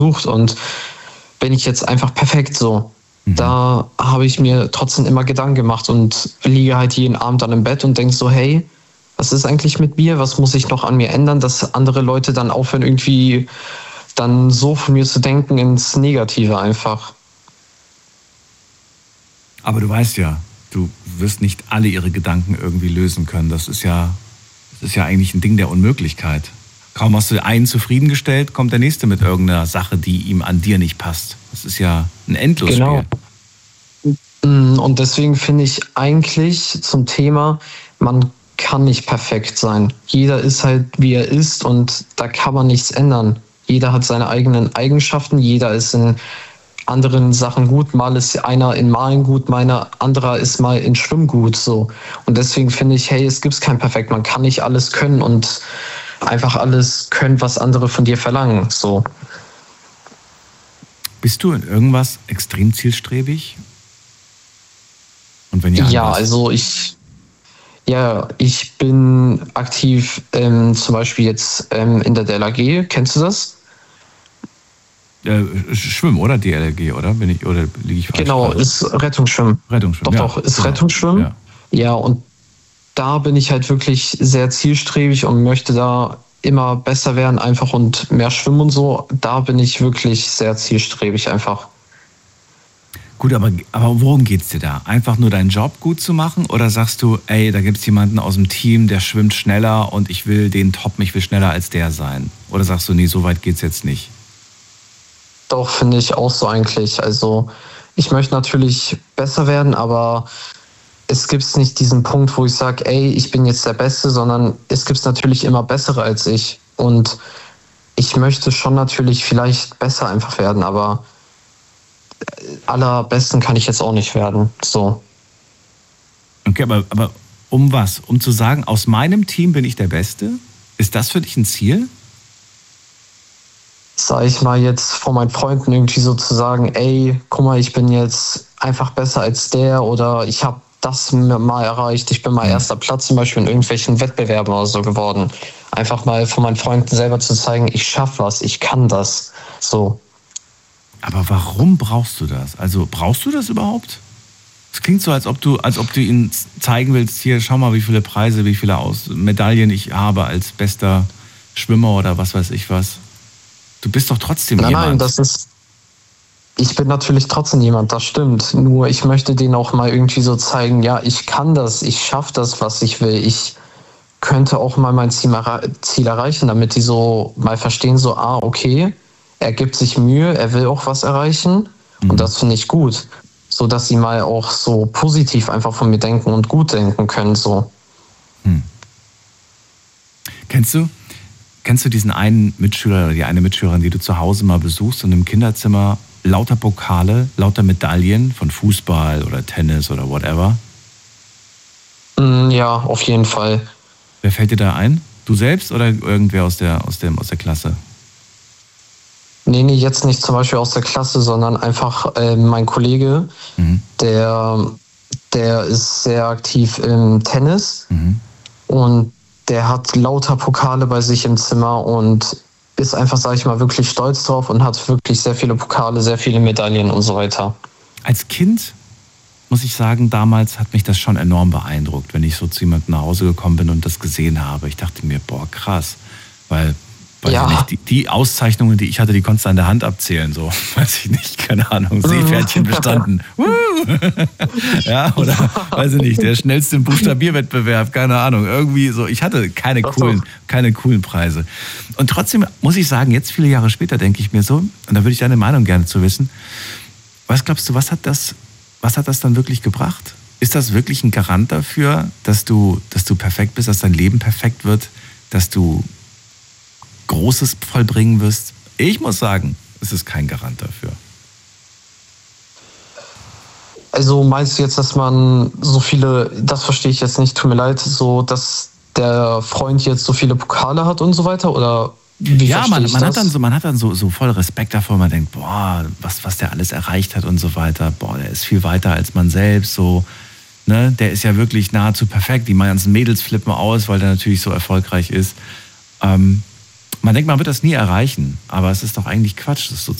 versucht und bin ich jetzt einfach perfekt so? Da habe ich mir trotzdem immer Gedanken gemacht und liege halt jeden Abend dann im Bett und denke so, hey, was ist eigentlich mit mir? Was muss ich noch an mir ändern, dass andere Leute dann aufhören, irgendwie dann so von mir zu denken ins Negative einfach. Aber du weißt ja, du wirst nicht alle ihre Gedanken irgendwie lösen können. Das ist ja eigentlich ein Ding der Unmöglichkeit. Kaum hast du einen zufriedengestellt, kommt der nächste mit irgendeiner Sache, die ihm an dir nicht passt. Das ist ja ein Endlosspiel. Genau. Und deswegen finde ich eigentlich zum Thema, man kann nicht perfekt sein. Jeder ist halt, wie er ist und da kann man nichts ändern. Jeder hat seine eigenen Eigenschaften, jeder ist in anderen Sachen gut. Mal ist einer in Malen gut, anderer ist mal in Schwimmen gut. So. Und deswegen finde ich, hey, es gibt kein Perfekt. Man kann nicht alles können und einfach alles können, was andere von dir verlangen. So. Bist du in irgendwas extrem zielstrebig? Und wenn ja, also ich bin aktiv zum Beispiel jetzt in der DLRG. Kennst du das? Schwimmen, oder? DLRG, oder? Oder liege ich falsch? Genau, ist Rettungsschwimmen. Rettungsschwimmen, Doch, ist genau. Rettungsschwimmen. Ja, und da bin ich halt wirklich sehr zielstrebig und möchte da immer besser werden einfach und mehr schwimmen und so. Da bin ich wirklich sehr zielstrebig einfach. Gut, aber worum geht's dir da? Einfach nur deinen Job gut zu machen? Oder sagst du, ey, da gibt's jemanden aus dem Team, der schwimmt schneller und ich will den toppen, ich will schneller als der sein? Oder sagst du, nee, so weit geht's jetzt nicht? Doch, finde ich auch so eigentlich. Also ich möchte natürlich besser werden, aber es gibt nicht diesen Punkt, wo ich sage, ey, ich bin jetzt der Beste, sondern es gibt natürlich immer Bessere als ich. Und ich möchte schon natürlich vielleicht besser einfach werden, aber allerbesten kann ich jetzt auch nicht werden. So. Okay, aber um was? Um zu sagen, aus meinem Team bin ich der Beste? Ist das für dich ein Ziel? Sag ich mal jetzt von meinen Freunden irgendwie so zu sagen, ey, guck mal, ich bin jetzt einfach besser als der oder ich habe das mal erreicht, ich bin mal erster Platz zum Beispiel in irgendwelchen Wettbewerben oder so geworden. Einfach mal von meinen Freunden selber zu zeigen, ich schaffe was, ich kann das. So. Aber warum brauchst du das? Also brauchst du das überhaupt? Es klingt so, als ob du ihnen zeigen willst, hier, schau mal, wie viele Preise, wie viele Medaillen ich habe als bester Schwimmer oder was weiß ich was. Du bist doch trotzdem jemand. Nein, ich bin natürlich trotzdem jemand, das stimmt. Nur ich möchte denen auch mal irgendwie so zeigen, ja, ich kann das, ich schaffe das, was ich will. Ich könnte auch mal mein Ziel erreichen, damit die so mal verstehen, so, okay, er gibt sich Mühe, er will auch was erreichen. Und das finde ich gut. So dass sie mal auch so positiv einfach von mir denken und gut denken können. So. Kennst du diesen einen Mitschüler oder die eine Mitschülerin, die du zu Hause mal besuchst und im Kinderzimmer lauter Pokale, lauter Medaillen von Fußball oder Tennis oder whatever? Ja, auf jeden Fall. Wer fällt dir da ein? Du selbst oder irgendwer aus der Klasse? Nee, jetzt nicht zum Beispiel aus der Klasse, sondern einfach mein Kollege, der ist sehr aktiv im Tennis und der hat lauter Pokale bei sich im Zimmer und ist einfach, sage ich mal, wirklich stolz drauf und hat wirklich sehr viele Pokale, sehr viele Medaillen und so weiter. Als Kind, muss ich sagen, damals hat mich das schon enorm beeindruckt, wenn ich so zu jemandem nach Hause gekommen bin und das gesehen habe. Ich dachte mir, boah, krass, weil die Auszeichnungen, die ich hatte, die konntest du an der Hand abzählen, so, weiß ich nicht, keine Ahnung, Seepferdchen bestanden. Ja, oder, weiß ich nicht, der schnellste Buchstabierwettbewerb, keine Ahnung, irgendwie so, ich hatte keine coolen Preise. Und trotzdem muss ich sagen, jetzt viele Jahre später denke ich mir so, und da würde ich deine Meinung gerne zu wissen, was glaubst du, was hat das dann wirklich gebracht? Ist das wirklich ein Garant dafür, dass du perfekt bist, dass dein Leben perfekt wird, dass du Großes vollbringen wirst? Ich muss sagen, es ist kein Garant dafür. Also meinst du jetzt, dass man so viele, das verstehe ich jetzt nicht, tut mir leid, so dass der Freund jetzt so viele Pokale hat und so weiter? Oder wie ja, man hat dann so voll Respekt davor, man denkt, boah, was der alles erreicht hat und so weiter, boah, der ist viel weiter als man selbst, so, ne, der ist ja wirklich nahezu perfekt, die ganzen Mädels flippen aus, weil der natürlich so erfolgreich ist. Man denkt, man wird das nie erreichen, aber es ist doch eigentlich Quatsch, das so